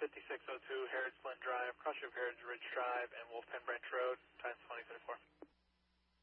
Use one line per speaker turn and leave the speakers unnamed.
5602 Harrods Glen Drive, cross of Harrods Ridge Drive, and Wolf Pen Branch Road, times 2034.